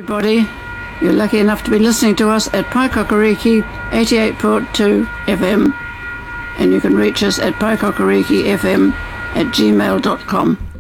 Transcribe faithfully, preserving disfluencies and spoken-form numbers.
Everybody, you're lucky enough to be listening to us at Paikokariki eighty-eight point two F M, and you can reach us at paikokarikifm at gmail dot com.